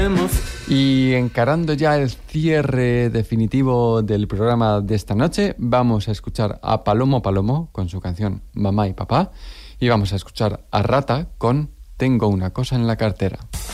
Y encarando ya el cierre definitivo del programa de esta noche, vamos a escuchar a Palomo Palomo con su canción Mamá y Papá, y vamos a escuchar a Rata con Tengo una cosa en la cartera.